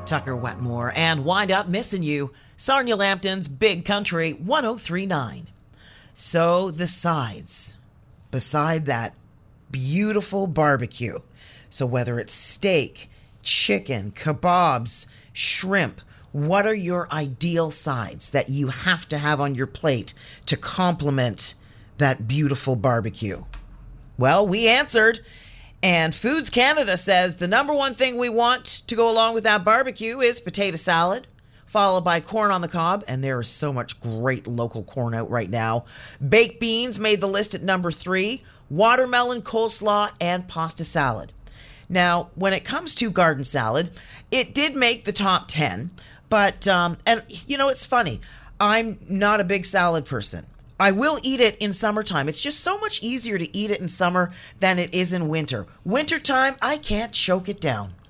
Tucker Wetmore, and Wind Up Missing You, Sarnia Lambton's Big Country 1039. So the sides, beside that beautiful barbecue. So whether it's steak, chicken, kebabs, shrimp, what are your ideal sides that you have to have on your plate to complement that beautiful barbecue? Well, we answered. And Foods Canada says the number one thing we want to go along with that barbecue is potato salad, followed by corn on the cob. And there is so much great local corn out right now. Baked beans made the list at number 3, watermelon, coleslaw, and pasta salad. Now, when it comes to garden salad, it did make the top 10. But, and you know, it's funny. I'm not a big salad person. I will eat it in summertime. It's just so much easier to eat it in summer than it is in winter. Wintertime, I can't choke it down.